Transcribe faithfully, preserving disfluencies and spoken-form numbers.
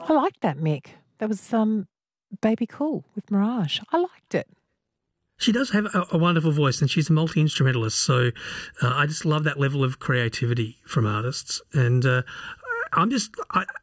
I liked that, Mick. That was um, Baby Cool with Mirage. I liked it. She does have a, a wonderful voice, and she's a multi-instrumentalist, so uh, I just love that level of creativity from artists. And uh, I'm just, I,